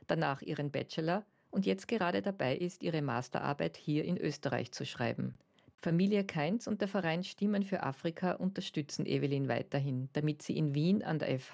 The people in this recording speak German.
danach ihren Bachelor und jetzt gerade dabei ist, ihre Masterarbeit hier in Österreich zu schreiben. Familie Kainz und der Verein Stimmen für Afrika unterstützen Evelyn weiterhin, damit sie in Wien an der